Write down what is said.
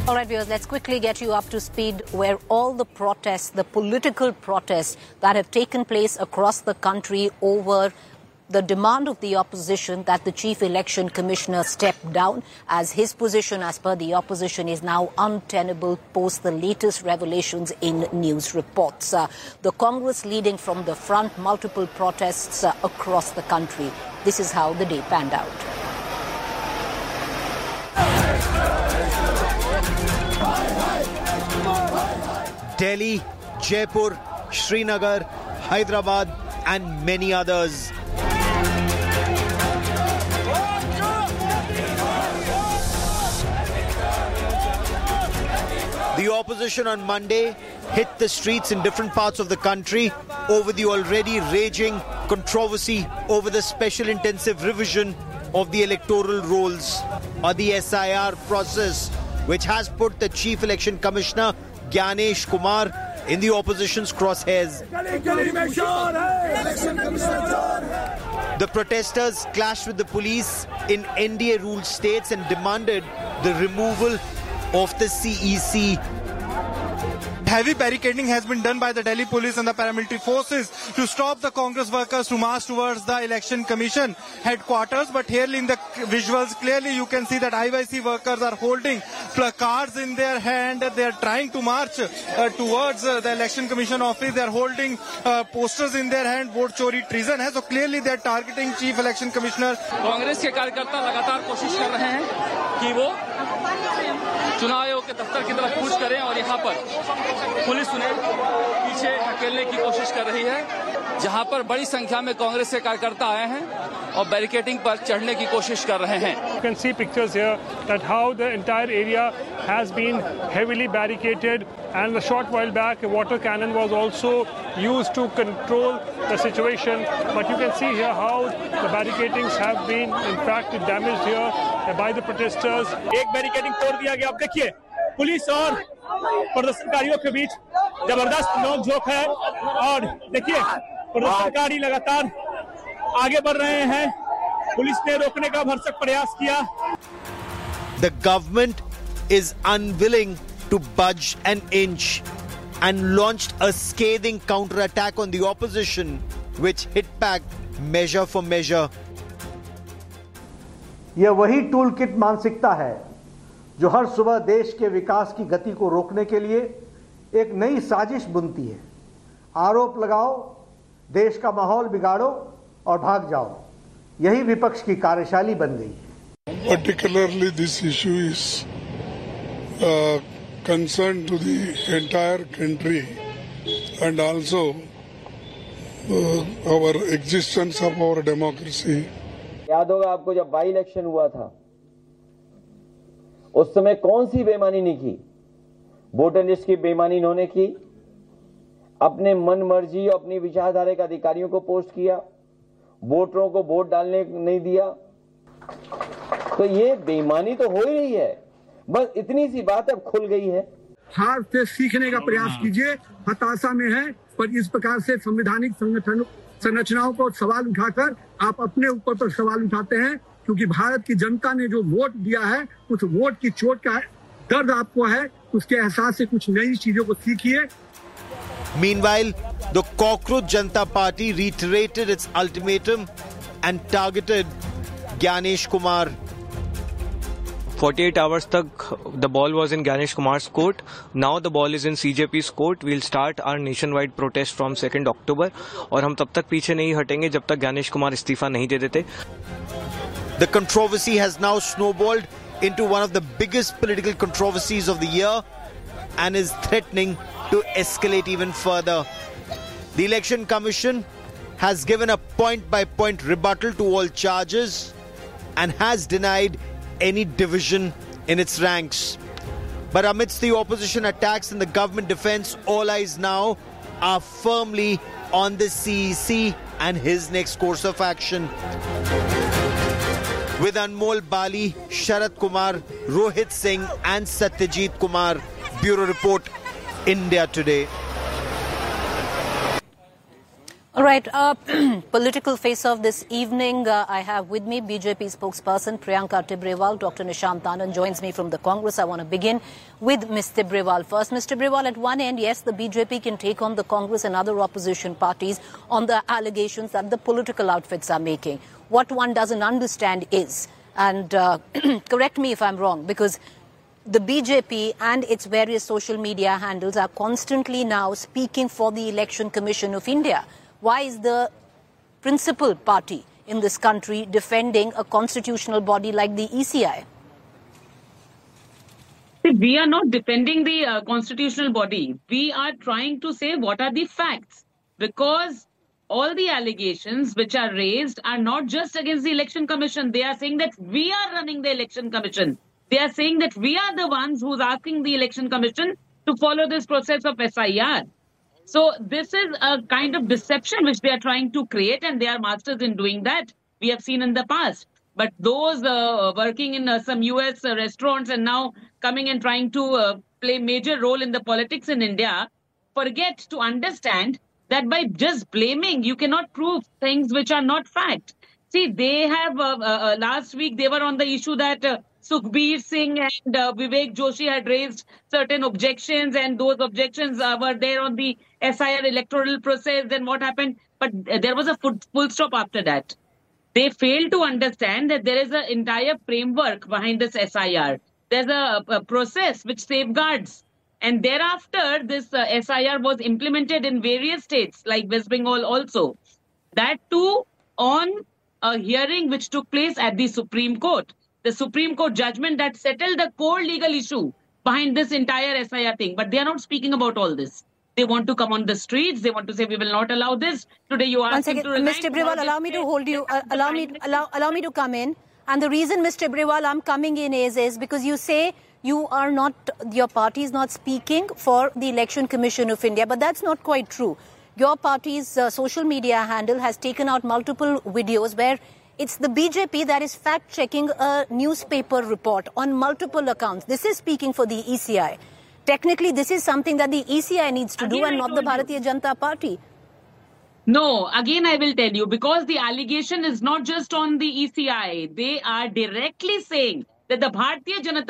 All right, viewers, let's quickly get you up to speed where all the protests, the political protests that have taken place across the country over the demand of the opposition that the Chief Election Commissioner step down, as his position, as per the opposition, is now untenable post the latest revelations in news reports. The Congress leading from the front, multiple protests across the country. This is how the day panned out. Delhi, Jaipur, Srinagar, Hyderabad and many others. The opposition on Monday hit the streets in different parts of the country over the already raging controversy over the special intensive revision of the electoral rolls, or the SIR process, which has put the Chief Election Commissioner Gyanesh Kumar in the opposition's crosshairs. The protesters clashed with the police in NDA-ruled states and demanded the removal of the CEC. Heavy barricading has been done by the Delhi police and the paramilitary forces to stop the Congress workers to march towards the Election Commission headquarters. But here in the visuals, clearly you can see that IYC workers are holding placards in their hand. They are trying to march towards the Election Commission office. They are holding posters in their hand. Vote chori treason hai. So clearly they are targeting Chief Election Commissioner. Congress के कार्यकर्ता लगातार कोशिश कर रहे हैं कि वो चुनाव आयोग के दफ्तर की तरफ कूच करें और यहाँ पर पुलिस उन्हें पीछे धकेलने की कोशिश कर रही है, जहां पर बड़ी संख्या में कांग्रेस के कार्यकर्ता आए हैं और बैरिकेडिंग पर चढ़ने की कोशिश कर रहे हैं. You can see pictures here that how the entire area has been heavily barricaded, and a short while back a water cannon was also used to control the situation. But you can see here how the barricadings have been in fact damaged here by the protesters. एक barricading तोड़ दिया गया. अब देखिए police और प्रदर्शनकारियों के बीच जबरदस्त नोक-झोंक है और देखिए प्रदर्शनकारी लगातार आगे बढ़ रहे हैं. पुलिस ने रोकने का भरसक प्रयास किया. The government is unwilling to budge an inch and launched a scathing counter-attack on the opposition, which hit back measure for measure. यह वही टूल किट मानसिकता है जो हर सुबह देश के विकास की गति को रोकने के लिए एक नई साजिश बुनती है. आरोप लगाओ, देश का माहौल बिगाड़ो और भाग जाओ. यही विपक्ष की कार्यशैली बन गई है. Particularly this issue is concern to the entire country and also our existence of our democracy. याद होगा आपको जब बाई इलेक्शन हुआ था, उस समय कौन सी बेईमानी नहीं की. वोटर लिस्ट की बेईमानी इन्होंने की, अपने मन मर्जी अपनी विचारधारा के अधिकारियों को पोस्ट किया, वोटरों को वोट डालने नहीं दिया. तो ये बेईमानी तो हो ही रही है. बस इतनी सी बात अब खुल गई है. हार से सीखने का प्रयास कीजिए. हताशा में है पर इस प्रकार से संवैधानिक संरचनाओं को सवाल उठाकर आप अपने ऊपर पर सवाल उठाते हैं, क्योंकि भारत की जनता ने जो वोट दिया है उस वोट की चोट का दर्द आपको है. उसके एहसास से कुछ नई चीजों को सीखिए. Meanwhile, the Cockroach Janata Party reiterated its ultimatum and targeted Gyanesh Kumar. 48 hours tak the ball was in Gyanesh Kumar's court. Now the ball is in CJP's court. We'll start our nationwide protest from 2nd October. और हम तब तक पीछे नहीं हटेंगे जब तक ज्ञानेश कुमार इस्तीफा नहीं दे देते. The controversy has now snowballed into one of the biggest political controversies of the year and is threatening to escalate even further. The Election Commission has given a point-by-point rebuttal to all charges and has denied any division in its ranks. But amidst the opposition attacks and the government defense, all eyes now are firmly on the CEC and his next course of action. With Anmol Bali, Sharat Kumar, Rohit Singh and Satyajit Kumar. Bureau Report, India Today. All right. right, political face-off this evening. I have with me BJP spokesperson Priyanka Tibrewal. Dr. Nishant Anand joins me from the Congress. I want to begin with Ms. Tibrewal first. Ms. Tibrewal, at one end, yes, the BJP can take on the Congress and other opposition parties on the allegations that the political outfits are making. What one doesn't understand is, and correct me if I'm wrong, because the BJP and its various social media handles are constantly now speaking for the Election Commission of India. Why is the principal party in this country defending a constitutional body like the ECI? We are not defending the constitutional body. We are trying to say what are the facts. Because all the allegations which are raised are not just against the Election Commission. They are saying that we are running the Election Commission. They are saying that we are the ones who's asking the Election Commission to follow this process of SIR. So this is a kind of deception which they are trying to create, and they are masters in doing that. We have seen in the past. But those working in some US restaurants and now coming and trying to play major role in the politics in India forget to understand that by just blaming, you cannot prove things which are not fact. See, they have last week they were on the issue that Sukhbir Singh and Vivek Joshi had raised certain objections, and those objections were there on the SIR electoral process. Then what happened? But there was a full stop after that. They failed to understand that there is an entire framework behind this SIR. There's a process which safeguards. And thereafter, this SIR was implemented in various states like West Bengal also. That too on a hearing which took place at the Supreme Court. The Supreme Court judgment that settled the core legal issue behind this entire SIR thing. But they are not speaking about all this. They want to come on the streets. They want to say we will not allow this. Today you are asking to resign. Mr. Tibrewal, allow me to hold you. Allow me to come in. And the reason, Mr. Tibrewal, I'm coming in is because you say you are not, your party is not speaking for the Election Commission of India. But that's not quite true. Your party's social media handle has taken out multiple videos where it's the BJP that is fact-checking a newspaper report on multiple accounts. This is speaking for the ECI. Technically, this is something that the ECI needs to do and not the Bharatiya Janata Party. No, again I will tell you, because the allegation is not just on the ECI. They are directly saying that the Bharatiya Janata